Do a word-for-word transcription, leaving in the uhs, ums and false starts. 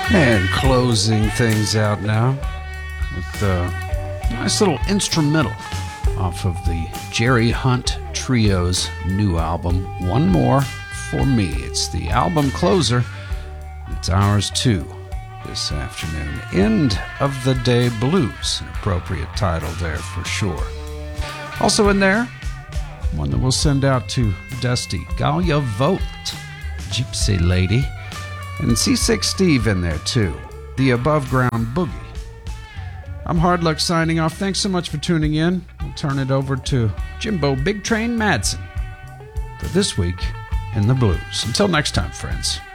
And closing things out now with a nice little instrumental off of the Jerry Hunt Trio's new album, One More For Me. It's the album closer. It's ours too this afternoon. End of the Day Blues, an appropriate title there for sure. Also in there, one that we'll send out to Dusty, Galia Vote, Gypsy Lady, and C six Steve in there too, the Above Ground Boogie. I'm Hard Luck signing off. Thanks so much for tuning in. We'll turn it over to Jimbo Big Train Madsen for This Week in the Blues. Until next time, friends.